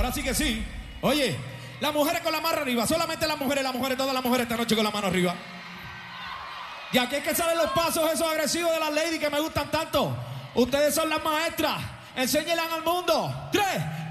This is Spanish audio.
ahora sí que sí. Oye, las mujeres con la mano arriba, solamente las mujeres, todas las mujeres esta noche con la mano arriba. Y aquí es que salen los pasos esos agresivos de las ladies que me gustan tanto. Ustedes son las maestras, enséñenle al mundo. 3,